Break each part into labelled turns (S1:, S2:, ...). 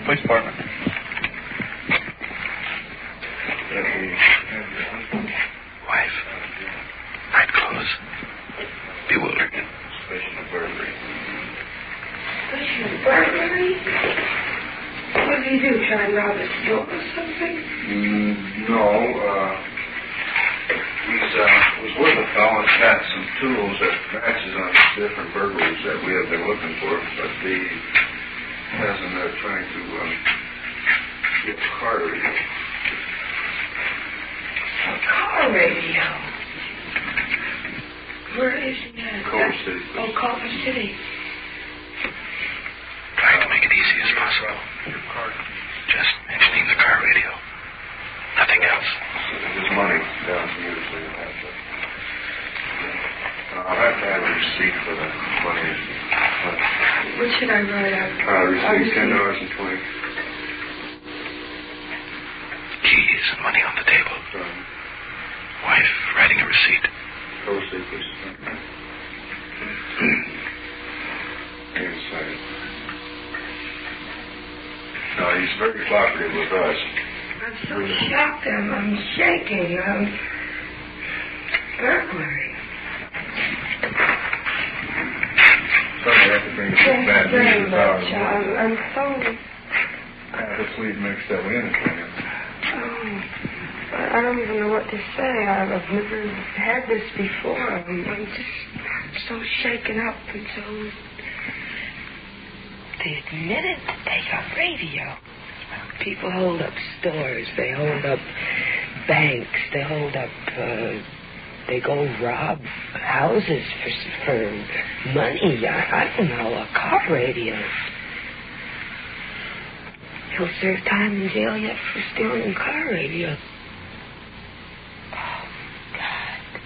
S1: Police Department.
S2: Wife. Night clothes. Bewildered.
S3: Suspicion of burglary.
S4: Suspicion of burglary? What did he do? Try and rob a store or something?
S3: No, was with a fellow and had some tools that matches on different burglaries that we have been looking for, but he hasn't trying to get the car radio.
S4: A car radio? Where is he at?
S3: Culver City.
S4: Oh, Culver City.
S2: Trying to make it easy as possible. Just mentioning the car radio. Nothing else.
S3: There's money down to you, so you'll have to. I'll have to have a receipt for the money.
S4: What should I write out?
S3: Receipt $10.20.
S2: Keys and money on the table. Wife writing a receipt.
S3: Go see, please. Inside. No, he's very cooperative with us.
S4: I'm so shocked. I'm shaking. Burglary.
S3: Sorry, I have to bring some bad news about it.
S4: I'm so...
S3: This lead mixed up in it.
S4: I don't even know what to say. I've never had this before. I'm just so shaken up and so... They admitted that they got radio. People hold up stores. They hold up banks. They hold up... they go rob houses for money. I don't know, a car radio. He'll serve time in jail yet for stealing a car radio. Oh, God.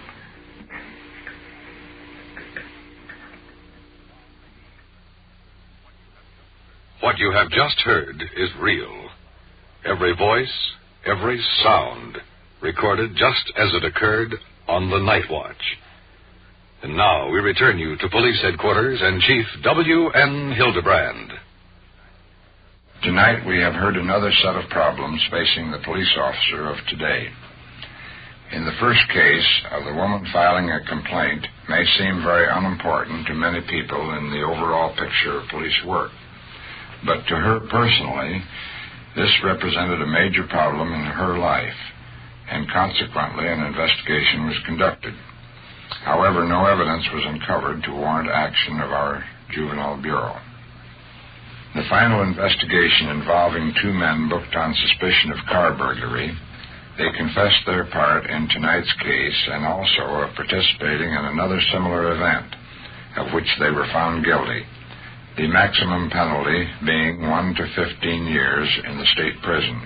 S5: What you have just heard is real. Every voice, every sound, recorded just as it occurred on the Night Watch. And now we return you to Police Headquarters and Chief W.N. Hildebrand.
S6: Tonight we have heard another set of problems facing the police officer of today. In the first case of the woman filing a complaint may seem very unimportant to many people in the overall picture of police work. But to her personally, this represented a major problem in her life, and consequently an investigation was conducted. However, no evidence was uncovered to warrant action of our Juvenile Bureau. The final investigation involving two men booked on suspicion of car burglary, they confessed their part in tonight's case and also of participating in another similar event, of which they were found guilty, the maximum penalty being 1 to 15 years in the state prison.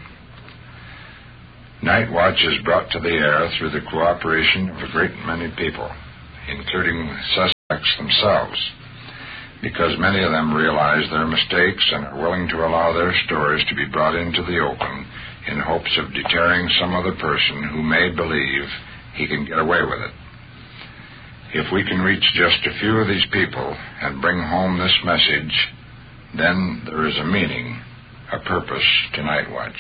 S6: Night Watch is brought to the air through the cooperation of a great many people, including suspects themselves, because many of them realize their mistakes and are willing to allow their stories to be brought into the open in hopes of deterring some other person who may believe he can get away with it. If we can reach just a few of these people and bring home this message, then there is a meaning, a purpose to Night Watch.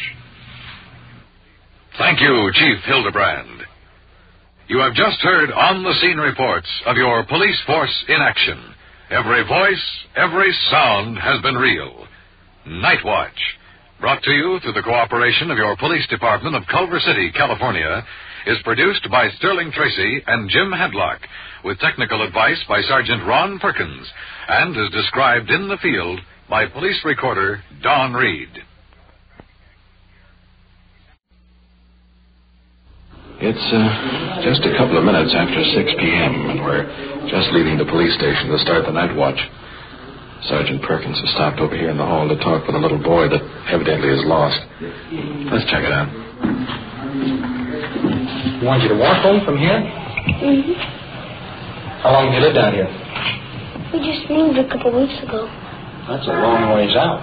S5: Thank you, Chief Hildebrand. You have just heard on-the-scene reports of your police force in action. Every voice, every sound has been real. Night Watch, brought to you through the cooperation of your police department of Culver City, California, is produced by Sterling Tracy and Jim Hadlock, with technical advice by Sergeant Ron Perkins, and is described in the field by police recorder Don Reed.
S7: It's just a couple of minutes after 6 p.m., and we're just leaving the police station to start the Night Watch. Sergeant Perkins has stopped over here in the hall to talk with a little boy that evidently is lost. Let's check it out.
S8: You want you to walk home from here?
S9: Mm-hmm.
S8: How long have you lived down here?
S9: We just moved a couple weeks ago.
S8: That's a long ways out.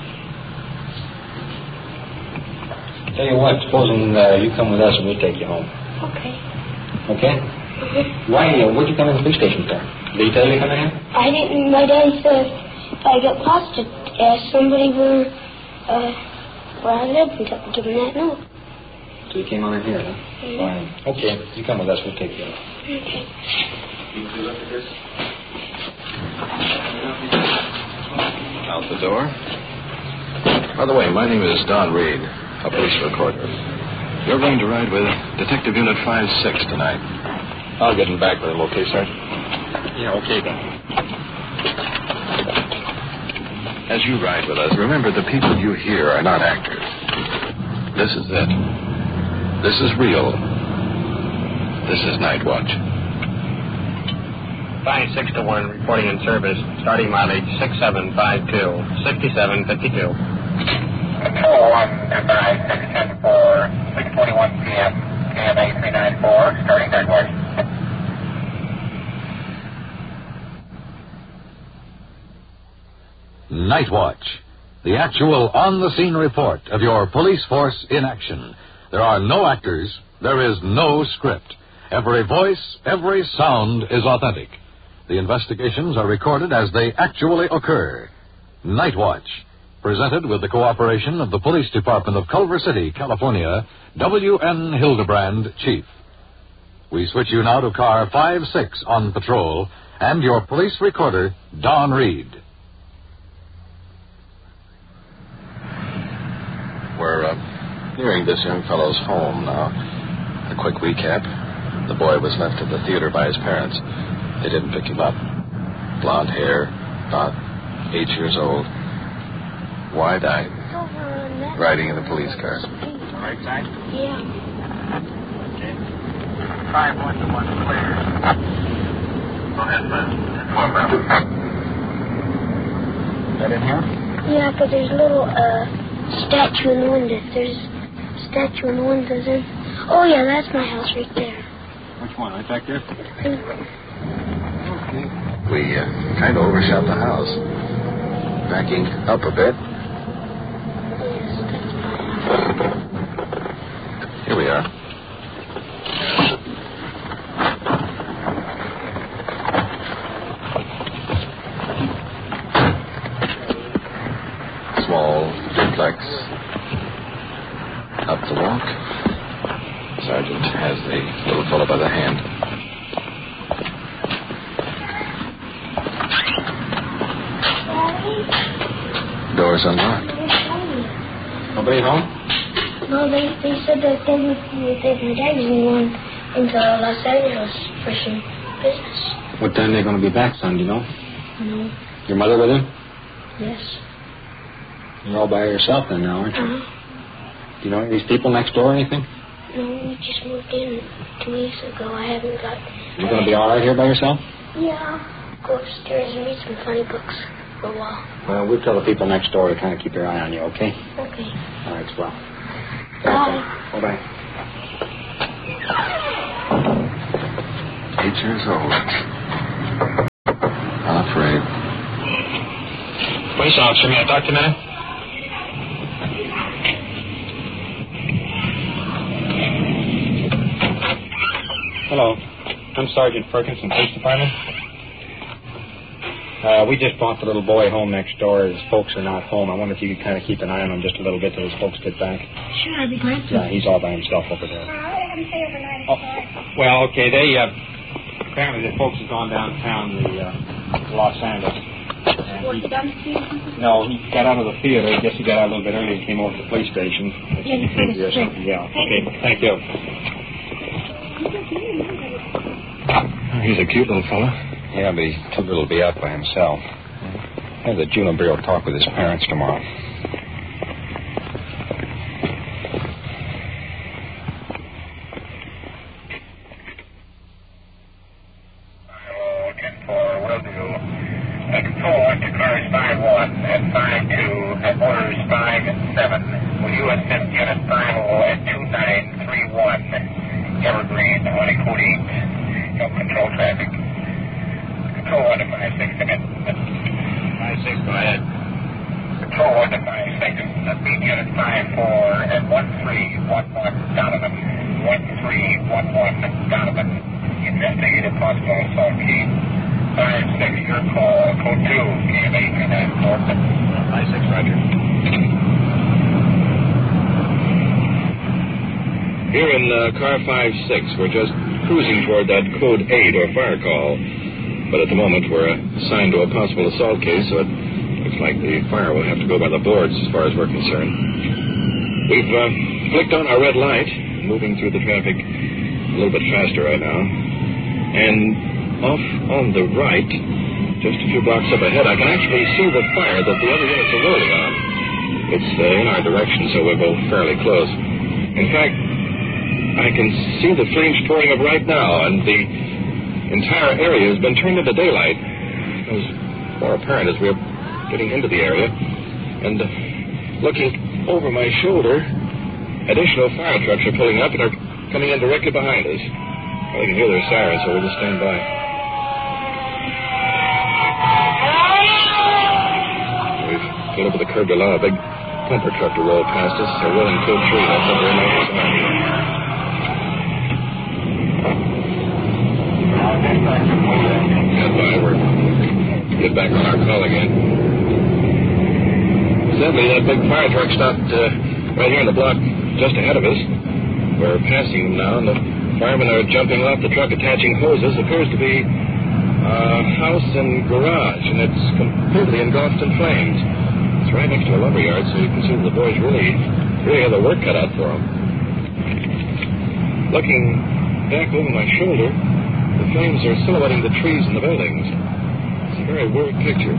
S8: Tell you what, supposing you come with us and we take you home.
S9: Okay.
S8: Okay?
S9: Mm-hmm.
S8: What'd you come in the police station for? Did he tell you to come in here?
S9: I didn't. My dad said if I got lost to ask somebody where Where I live and give him that note.
S8: So you came on in here, huh?
S9: Mm-hmm.
S8: Fine. Okay, you come with us. We'll take you out.
S9: Okay.
S8: You look at this?
S7: Out the door. By the way, my name is Don Reed, a police recorder. You're going to ride with Detective Unit 5-6 tonight. I'll get him back with him, okay, Sergeant?
S8: Yeah, okay, then.
S7: As you ride with us, remember the people you hear are not actors. This is it. This is real. This is Night Watch.
S1: 5-6-1, reporting in service. Starting mileage 6752, 6752.
S10: Control 1, FI 610-4, 6:41 p.m., KMA 394, starting Night Watch.
S5: Night Watch, the actual on-the-scene report of your police force in action. There are no actors. There is no script. Every voice, every sound is authentic. The investigations are recorded as they actually occur. Night Watch, presented with the cooperation of the Police Department of Culver City, California, W.N. Hildebrand, Chief. We switch you now to car 5-6 on patrol and your police recorder, Don Reed.
S7: We're nearing this young fellow's home now. A quick recap. The boy was left at the theater by his parents. They didn't pick him up. Blonde hair, about 8 years old. Wide-eyed. Riding in a police car.
S1: Right side?
S9: Yeah.
S1: Okay. 5-1-1, clear. Go ahead, bud.
S8: Is that in here?
S9: Yeah, but there's a little, statue in the window. There's a statue in the windows. Oh, yeah, that's my house right there.
S8: Which one? Right back there?
S7: We kind of overshot the house. Backing up a bit. Here we are. Small duplex. Up the walk. Sergeant has the little fellow by the hand. Door's unlocked.
S8: Nobody home?
S9: No, they said that they would take my dad going into Los Angeles for some business.
S8: What time are they going to be back, son, do you know?
S9: No.
S8: Your mother with him?
S9: Yes.
S8: You're all by yourself then now, aren't you?
S9: Uh-huh.
S8: Do you know any of these people next door or anything?
S9: No, we just moved in 2 weeks ago. I haven't got...
S8: You're going to be all right here by yourself?
S9: Yeah. Go upstairs and read some funny books for a while.
S8: Well, we'll tell the people next door to kind of keep their eye on you, okay?
S9: Okay.
S8: All right, swell.
S9: Bye.
S8: Bye-bye.
S7: 8 years old. Unafraid.
S1: Police officer, may I talk to you a minute?
S8: Hello. I'm Sergeant Perkins from the Police Department. We just brought the little boy home next door. His folks are not home. I wonder if you could kind of keep an eye on him just a little bit till his folks get back.
S9: Sure, I'd be glad to.
S8: Yeah, he's all by himself over there.
S9: I can stay overnight.
S8: Oh, well, okay. They apparently the folks have gone downtown to Los Angeles.
S9: What, you done to you?
S8: No, he got out of the theater. I guess he got out a little bit early and came over to the police station.
S9: Yeah, he's pretty strict.
S8: Yeah, okay. Thank you.
S7: He's a cute little fella.
S8: Yeah, but he's too little to be out by himself. Have the juvenile bureau talk with his parents tomorrow.
S10: Control 1 to cars 5-1 and 5-2 and motors 5 and 7. Will you assist unit 5-0 at 2931 Evergreen on a code 8? Help control traffic. Control 1 to 5-6 come in.
S1: 5-6, go ahead.
S10: Control 1 to 5-6. Meet unit 5-4 and 1311 Donovan. 1311 Donovan. Investigate a possible assault case. 5-6, your call, code 2, KMA 394.
S1: 5-6, Roger.
S7: Here in car 5-6, we're just cruising toward that code 8 or fire call. But at the moment, we're assigned to a possible assault case, so it looks like the fire will have to go by the boards as far as we're concerned. We've flicked on our red light, moving through the traffic a little bit faster right now. And off on the right, just a few blocks up ahead, I can actually see the fire that the other units are rolling on. It's in our direction, so we'll go fairly close. In fact, I can see the flames pouring up right now, and the entire area has been turned into daylight. It was more apparent as we were getting into the area. And looking over my shoulder, additional fire trucks are pulling up and are coming in directly behind us. Well, you can hear their sirens, so we'll just stand by. We've pulled up at the curb to allow a big pumper truck to roll past us. They're rolling code 3. That's what we're making sound. Stand by. We're get back on our call again. Sadly, that big fire truck stopped right here in the block just ahead of us. We're passing them now, and the firemen are jumping off the truck, attaching hoses. Appears to be a house and garage, and it's completely engulfed in flames. It's right next to a lumber yard, so you can see that the boys really have the work cut out for them. Looking back over my shoulder, the flames are silhouetting the trees and the buildings. It's a very weird picture.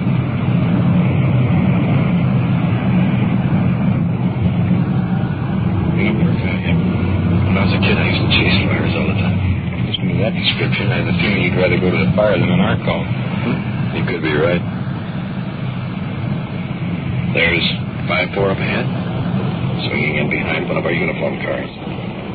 S7: When I was a kid, I used to chase fires all the time. Listening to that description, I had the feeling you'd rather go to the fire than an art call. You could be right. There's 5-4 up ahead, swinging in behind one of our uniform cars.